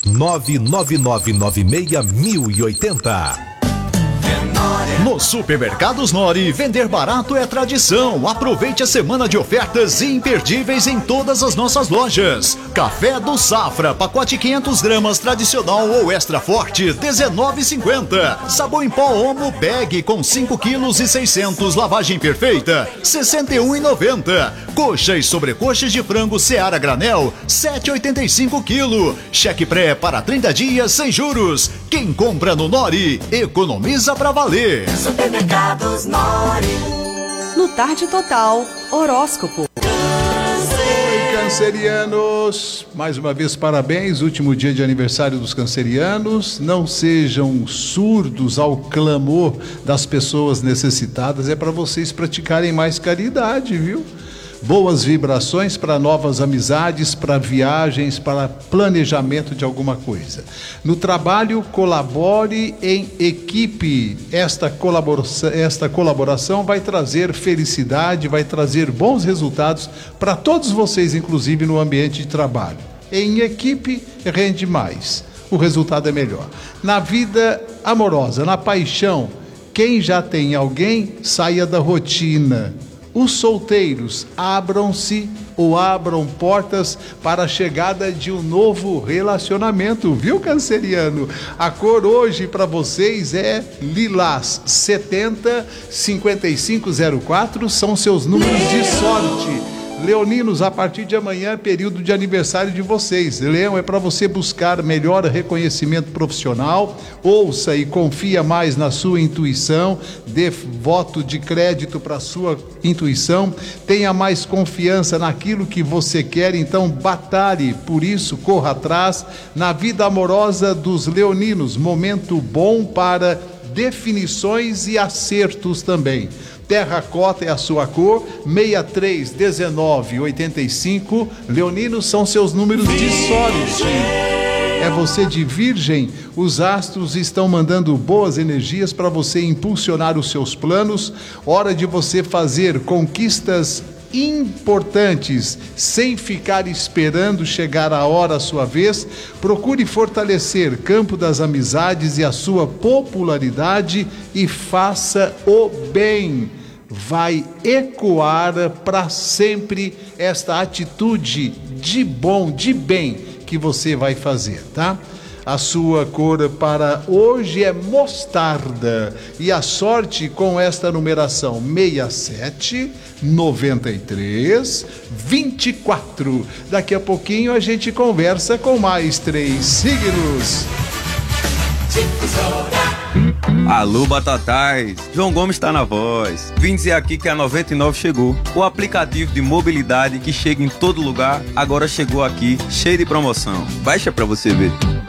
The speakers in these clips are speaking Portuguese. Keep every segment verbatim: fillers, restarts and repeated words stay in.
nove nove nove nove seis mil e oitenta. No Supermercados Nori, vender barato é tradição. Aproveite a semana de ofertas imperdíveis em todas as nossas lojas. Café do Safra, pacote quinhentas gramas tradicional ou extra forte, dezenove reais e cinquenta centavos. Sabão em pó Omo Bag com cinco quilos e seiscentos, lavagem perfeita, sessenta e um reais e noventa centavos. Coxa e sobrecoxas de frango Seara Granel, sete reais e oitenta e cinco centavos quilo. Cheque pré para trinta dias sem juros. Quem compra no Nori, economiza pra valer. Supermercados Nori. No Tarde Total, horóscopo. Oi, cancerianos! Mais uma vez, parabéns, último dia de aniversário dos cancerianos. Não sejam surdos ao clamor das pessoas necessitadas. É para vocês praticarem mais caridade, viu? Boas vibrações para novas amizades, para viagens, para planejamento de alguma coisa. No trabalho, colabore em equipe. Esta colaboração, esta colaboração vai trazer felicidade, vai trazer bons resultados para todos vocês, inclusive no ambiente de trabalho. Em equipe, rende mais. O resultado é melhor. Na vida amorosa, na paixão, quem já tem alguém, saia da rotina. Os solteiros, abram-se ou abram portas para a chegada de um novo relacionamento, viu, canceriano? A cor hoje para vocês é lilás. Setenta, cinquenta e cinco zero quatro são seus números de sorte. Leoninos, a partir de amanhã, período de aniversário de vocês. Leão, é para você buscar melhor reconhecimento profissional. Ouça e confia mais na sua intuição. Dê voto de crédito para a sua intuição. Tenha mais confiança naquilo que você quer. Então, batalhe por isso, corra atrás. Na vida amorosa dos leoninos, momento bom para definições e acertos também. Terracota é a sua cor, sessenta e três, dezenove, oitenta e cinco. Leoninos são seus números de sorte. É você de Virgem. Os astros estão mandando boas energias para você impulsionar os seus planos. Hora de você fazer conquistas importantes, sem ficar esperando chegar a hora a sua vez. Procure fortalecer campo das amizades e a sua popularidade e faça o bem. Vai ecoar para sempre esta atitude de bom, de bem que você vai fazer, tá? A sua cor para hoje é mostarda e a sorte com esta numeração sessenta e sete, noventa e três, vinte e quatro. Daqui a pouquinho a gente conversa com mais três signos. Alô, Batatais, João Gomes está na voz. Vim dizer aqui que a noventa e nove chegou. O aplicativo de mobilidade que chega em todo lugar, agora chegou aqui, cheio de promoção. Baixa pra você ver.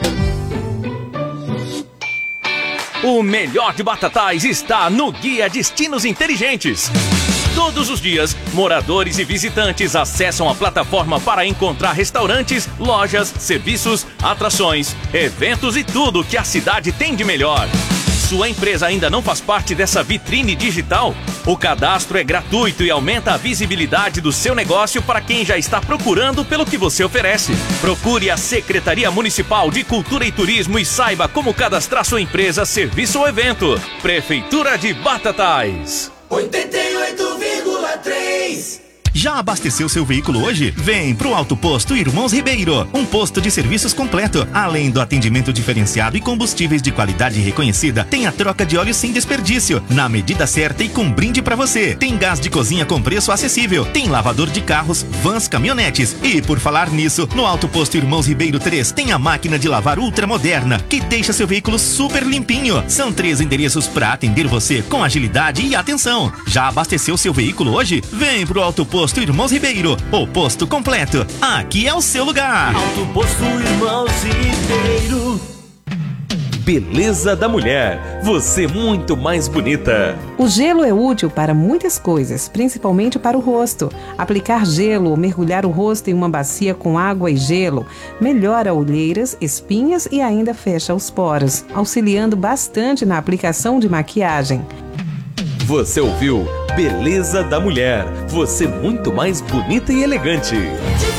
O melhor de Batatais está no Guia Destinos Inteligentes. Todos os dias, moradores e visitantes acessam a plataforma para encontrar restaurantes, lojas, serviços, atrações, eventos e tudo que a cidade tem de melhor. Sua empresa ainda não faz parte dessa vitrine digital? O cadastro é gratuito e aumenta a visibilidade do seu negócio para quem já está procurando pelo que você oferece. Procure a Secretaria Municipal de Cultura e Turismo e saiba como cadastrar sua empresa, serviço ou evento. Prefeitura de Batatais. oitenta e oito vírgula três. Já abasteceu seu veículo hoje? Vem pro Auto Posto Irmãos Ribeiro, um posto de serviços completo. Além do atendimento diferenciado e combustíveis de qualidade reconhecida, tem a troca de óleo sem desperdício, na medida certa e com brinde pra você. Tem gás de cozinha com preço acessível, tem lavador de carros, vans, caminhonetes. E por falar nisso, no Auto Posto Irmãos Ribeiro três tem a máquina de lavar ultramoderna, que deixa seu veículo super limpinho. São três endereços pra atender você com agilidade e atenção. Já abasteceu seu veículo hoje? Vem pro Auto Posto Posto Irmãos Ribeiro, o posto completo. Aqui é o seu lugar. Auto Posto Irmãos Ribeiro. Beleza da mulher, você muito mais bonita. O gelo é útil para muitas coisas, principalmente para o rosto. Aplicar gelo ou mergulhar o rosto em uma bacia com água e gelo melhora olheiras, espinhas e ainda fecha os poros, auxiliando bastante na aplicação de maquiagem. Você ouviu Beleza da Mulher, você muito mais bonita e elegante.